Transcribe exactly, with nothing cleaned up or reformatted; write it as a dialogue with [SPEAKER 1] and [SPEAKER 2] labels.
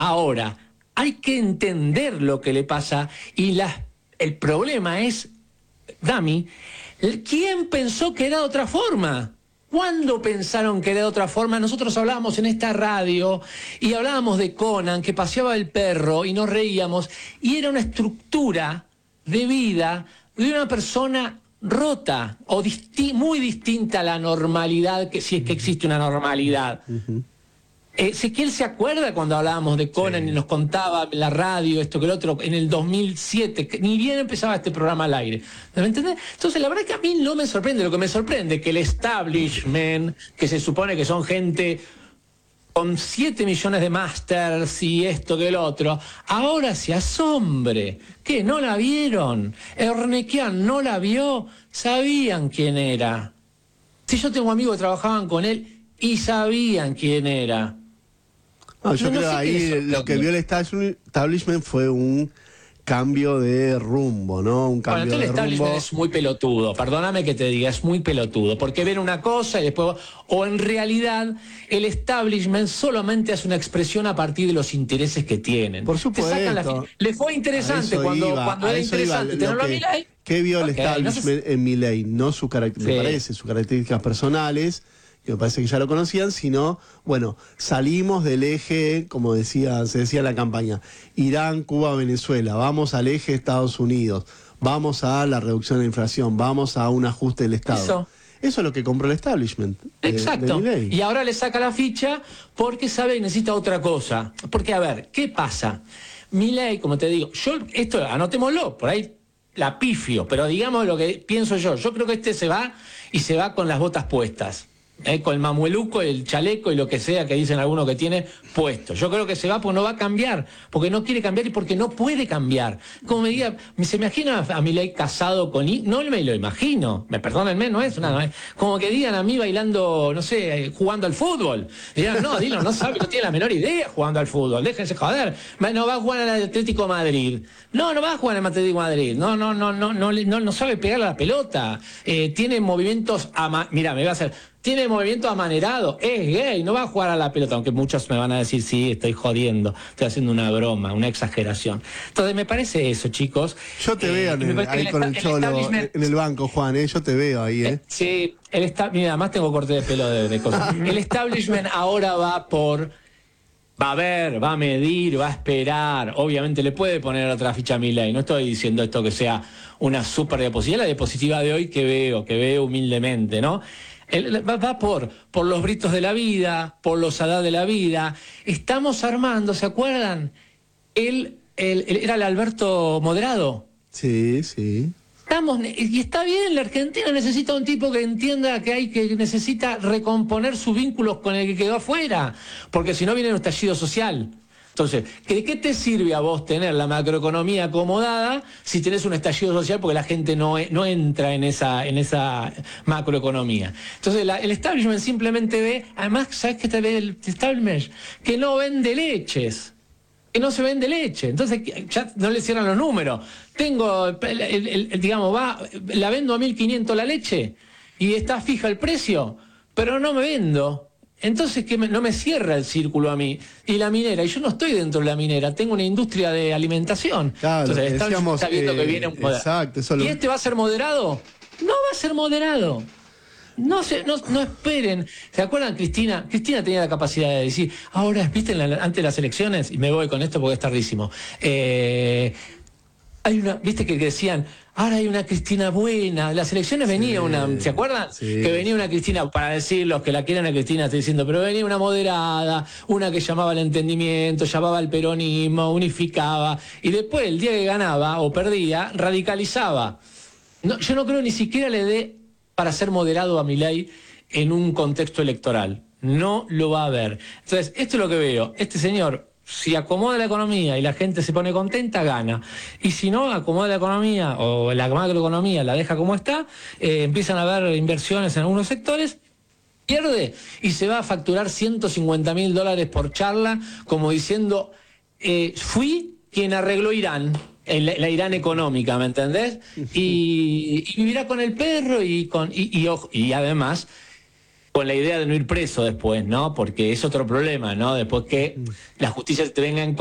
[SPEAKER 1] Ahora, hay que entender lo que le pasa y la, el problema es, Dami, ¿quién pensó que era de otra forma? ¿Cuándo pensaron que era de otra forma? Nosotros hablábamos en esta radio y hablábamos de Conan, que paseaba el perro y nos reíamos, y era una estructura de vida de una persona rota o disti- muy distinta a la normalidad, que si es que existe una normalidad. Uh-huh. Ezequiel se acuerda cuando hablábamos de Conan, sí, y nos contaba la radio, esto que el otro, en el dos mil siete, que ni bien empezaba este programa al aire. ¿Me entendés? Entonces, la verdad es que a mí no me sorprende. Lo que me sorprende es que el establishment, que se supone que son gente con siete millones de masters y esto que el otro, ahora se asombre. ¿Qué? ¿No la vieron? Ernequian no la vio, sabían quién era. Si yo tengo amigos que trabajaban con él y sabían quién era.
[SPEAKER 2] No, yo no, creo no ahí lo que vio el establishment fue un cambio de rumbo, ¿no? Un cambio
[SPEAKER 1] bueno, entonces
[SPEAKER 2] de
[SPEAKER 1] el establishment
[SPEAKER 2] rumbo.
[SPEAKER 1] Es muy pelotudo, perdóname que te diga, es muy pelotudo, porque ven una cosa y después... O en realidad, el establishment solamente hace una expresión a partir de los intereses que tienen.
[SPEAKER 2] Por supuesto.
[SPEAKER 1] Te sacan la... Le fue interesante cuando,
[SPEAKER 2] iba,
[SPEAKER 1] cuando era interesante tenerlo a Milei.
[SPEAKER 2] ¿Qué vio el okay, establishment no sé... en Milei? No su caract... sí. Me parece, sus características personales... que me parece que ya lo conocían, sino, bueno, salimos del eje, como decía, se decía en la campaña, Irán, Cuba, Venezuela, vamos al eje Estados Unidos, vamos a la reducción de la inflación, vamos a un ajuste del Estado.
[SPEAKER 1] Eso.
[SPEAKER 2] Eso es lo que compró el establishment. De,
[SPEAKER 1] Exacto.
[SPEAKER 2] De
[SPEAKER 1] y ahora le saca la ficha porque sabe que necesita otra cosa. Porque, a ver, ¿qué pasa? Milei, como te digo, yo, esto anotémoslo, por ahí la pifio, pero digamos lo que pienso yo. Yo creo que este se va y se va con las botas puestas. Eh, con el mamueluco, el chaleco y lo que sea que dicen algunos que tiene puesto. Yo creo que se va porque no va a cambiar, porque no quiere cambiar y porque no puede cambiar. Como me diga, se imagina a Milei casado con... No me lo imagino, me perdónenme, no es nada. ¿eh? Como que digan a mí bailando, no sé, jugando al fútbol. Digan, no, Dilo, no sabe, no tiene la menor idea jugando al fútbol, déjense joder. No va a jugar al Atlético de Madrid. No, no va a jugar al Atlético de Madrid. No, no, no, no, no, no, no sabe pegarle a la pelota. Eh, tiene movimientos... Ama... Mira, me va a hacer... Tiene movimiento amanerado, es gay, no va a jugar a la pelota, aunque muchos me van a decir, sí, estoy jodiendo, estoy haciendo una broma, una exageración. Entonces me parece eso, chicos.
[SPEAKER 2] Yo te eh, veo en el, ahí el, con el, el cholo, en el banco, Juan, ¿eh? Yo te veo ahí, ¿eh?
[SPEAKER 1] eh sí, el esta, mira, además tengo corte de pelo de, de cosas. El establishment ahora va por... Va a ver, va a medir, va a esperar. Obviamente le puede poner otra ficha a Milei. No estoy diciendo esto que sea una super diapositiva. La diapositiva de hoy que veo, que veo humildemente, ¿no? El, va, va por, por los Britos de la vida, por los Haddad de la vida. Estamos armando, ¿se acuerdan? Él, él, él era el Alberto moderado.
[SPEAKER 2] Sí, sí.
[SPEAKER 1] Estamos, y está bien, la Argentina necesita un tipo que entienda que hay que necesita recomponer sus vínculos con el que quedó afuera, porque si no viene un estallido social. Entonces, ¿de qué te sirve a vos tener la macroeconomía acomodada si tenés un estallido social porque la gente no, no entra en esa, en esa macroeconomía? Entonces, la, el establishment simplemente ve, además, ¿sabes qué te ve el establishment? Que no vende leches. Que no se vende leche, entonces ya no le cierran los números. Tengo, el, el, el, digamos, va, la vendo a mil quinientos la leche y está fija el precio, pero no me vendo. Entonces que me, no me cierra el círculo a mí. Y la minera, y yo no estoy dentro de la minera, tengo una industria de alimentación.
[SPEAKER 2] Claro,
[SPEAKER 1] entonces está,
[SPEAKER 2] decíamos,
[SPEAKER 1] está viendo
[SPEAKER 2] eh,
[SPEAKER 1] que viene un poder.
[SPEAKER 2] Exacto, eso lo...
[SPEAKER 1] ¿Y este va a ser moderado? No va a ser moderado. No, se, no, no esperen. ¿Se acuerdan, Cristina? Cristina tenía la capacidad de decir, ahora, ¿viste la, antes de las elecciones? Y me voy con esto porque es tardísimo. Eh, hay una, ¿viste que decían, ahora hay una Cristina buena? Las elecciones sí, venía una, ¿se acuerdan? Sí. Que venía una Cristina, para decir los que la quieren a Cristina, estoy diciendo, pero venía una moderada, una que llamaba al entendimiento, llamaba al peronismo, unificaba, y después, el día que ganaba o perdía, radicalizaba. No, yo no creo ni siquiera le dé para ser moderado a Milei en un contexto electoral. No lo va a ver. Entonces, esto es lo que veo. Este señor, si acomoda la economía y la gente se pone contenta, gana. Y si no, acomoda la economía o la macroeconomía, la deja como está, eh, empiezan a haber inversiones en algunos sectores, pierde y se va a facturar ciento cincuenta mil dólares por charla, como diciendo, eh, fui quien arregló Irán. La, la Irán económica, ¿me entendés? Y, y vivirá con el perro y con y, y, y además con la idea de no ir preso después, ¿no? Porque es otro problema, ¿no? Después que la justicia te venga en